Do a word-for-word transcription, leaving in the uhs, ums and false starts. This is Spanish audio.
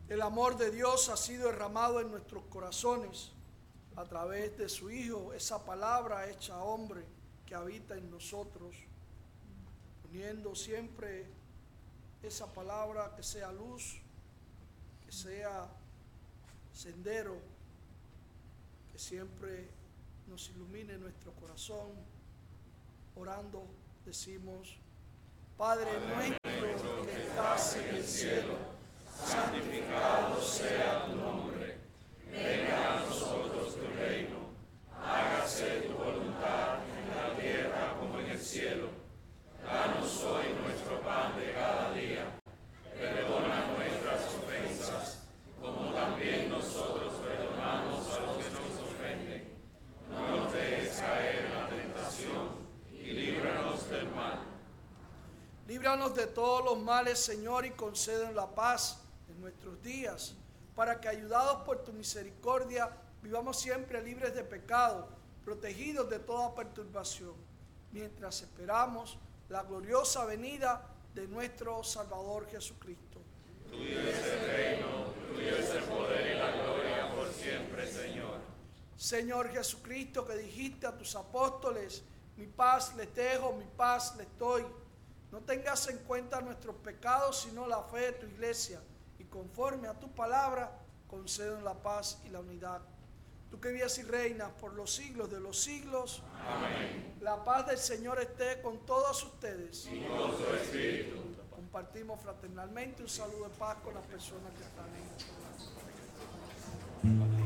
El amor de Dios ha sido derramado en nuestros corazones a través de su Hijo, esa palabra hecha hombre que habita en nosotros, uniendo siempre esa palabra que sea luz, que sea sendero, que siempre nos ilumine nuestro corazón. Orando decimos: Padre nuestro que estás en el cielo, santificado sea tu nombre. Venga a nosotros tu reino. Hágase tu voluntad en la tierra como en el cielo. Danos hoy nuestro pan de cada día. Perdona nuestras ofensas, como también nosotros perdonamos a los que nos ofenden. No nos dejes caer en la tentación y líbranos del mal. Líbranos de todos los males, Señor, y concédenos la paz en nuestros días, para que, ayudados por tu misericordia, vivamos siempre libres de pecado, protegidos de toda perturbación, mientras esperamos la gloriosa venida de nuestro Salvador Jesucristo. Tuyo es el reino, tuyo es el poder y la gloria por siempre, Señor. Señor Jesucristo, que dijiste a tus apóstoles: mi paz les dejo, mi paz les doy. No tengas en cuenta nuestros pecados, sino la fe de tu iglesia, y conforme a tu palabra, concédenos la paz y la unidad. Tú que vives y reinas por los siglos de los siglos. Amén. La paz del Señor esté con todos ustedes. Y con su espíritu. Compartimos fraternalmente un saludo de paz con las personas que están en